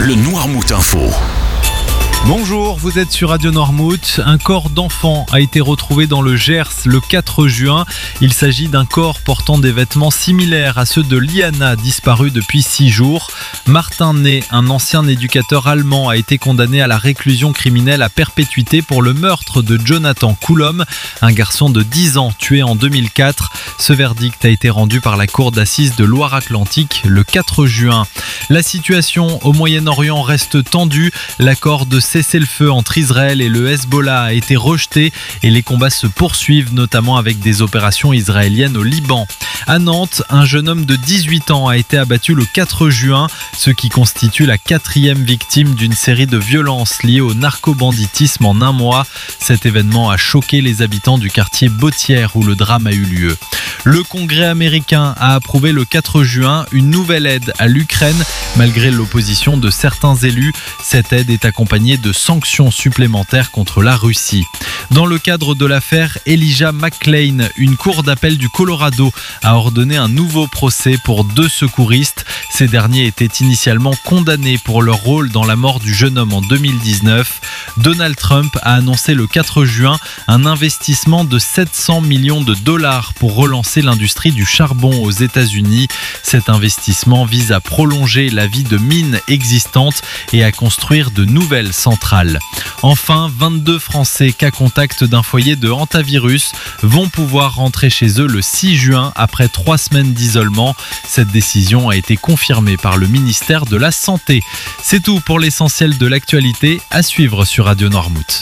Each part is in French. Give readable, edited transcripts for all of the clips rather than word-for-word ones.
le Noirmout Info. Bonjour, vous êtes sur Radio Noirmout. Un corps d'enfant a été retrouvé dans le Gers le 4 juin. Il s'agit d'un corps portant des vêtements similaires à ceux de Liana, disparue depuis 6 jours. Martin Ney, un ancien éducateur allemand, a été condamné à la réclusion criminelle à perpétuité pour le meurtre de Jonathan Coulomb, un garçon de 10 ans tué en 2004. Ce verdict a été rendu par la cour d'assises de Loire-Atlantique le 4 juin. La situation au Moyen-Orient reste tendue. L'accord de cessez-le-feu entre Israël et le Hezbollah a été rejeté et les combats se poursuivent, notamment avec des opérations israéliennes au Liban. À Nantes, un jeune homme de 18 ans a été abattu le 4 juin, ce qui constitue la 4e victime d'une série de violences liées au narcobanditisme en un mois. Cet événement a choqué les habitants du quartier Bautière où le drame a eu lieu. Le Congrès américain a approuvé le 4 juin une nouvelle aide à l'Ukraine, malgré l'opposition de certains élus. Cette aide est accompagnée de sanctions supplémentaires contre la Russie. Dans le cadre de l'affaire Elijah McClain, une cour d'appel du Colorado a ordonné un nouveau procès pour 2 secouristes. Ces derniers étaient initialement condamnés pour leur rôle dans la mort du jeune homme en 2019. Donald Trump a annoncé le 4 juin un investissement de 700 millions de dollars pour relancer l'industrie du charbon aux États-Unis. Cet investissement vise à prolonger la vie de mines existantes et à construire de nouvelles centrales. Enfin, 22 Français cas contact d'un foyer de hantavirus vont pouvoir rentrer chez eux le 6 juin après 3 semaines d'isolement. Cette décision a été confirmée par le ministère de la Santé. C'est tout pour l'essentiel de l'actualité, à suivre sur Radio Noirmout.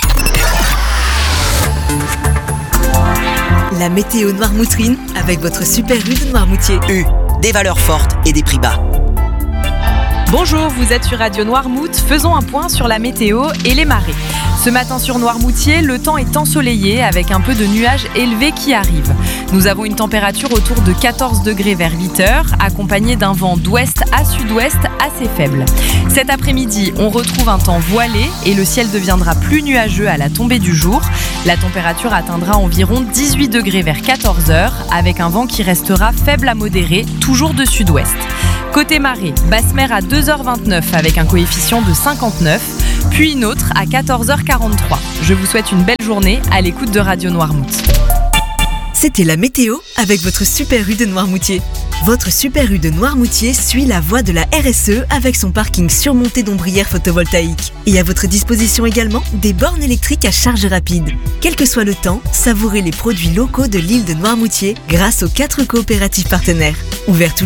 La météo noirmoutrine avec votre super U de Noirmoutier. U, des valeurs fortes et des prix bas. Bonjour, vous êtes sur Radio Noirmout. Faisons un point sur la météo et les marées. Ce matin sur Noirmoutier, le temps est ensoleillé avec un peu de nuages élevés qui arrivent. Nous avons une température autour de 14 degrés vers 8h, accompagnée d'un vent d'ouest à sud-ouest assez faible. Cet après-midi, on retrouve un temps voilé et le ciel deviendra plus nuageux à la tombée du jour. La température atteindra environ 18 degrés vers 14h, avec un vent qui restera faible à modéré, toujours de sud-ouest. Côté marée, basse mer à 2h29 avec un coefficient de 59, puis une autre à 14h43. Je vous souhaite une belle journée à l'écoute de Radio Noirmout. C'était la météo avec votre super U de Noirmoutier. Votre super U de Noirmoutier suit la voie de la RSE avec son parking surmonté d'ombrières photovoltaïques. Et à votre disposition également des bornes électriques à charge rapide. Quel que soit le temps, savourez les produits locaux de l'île de Noirmoutier grâce aux 4 coopératives partenaires. Ouvertes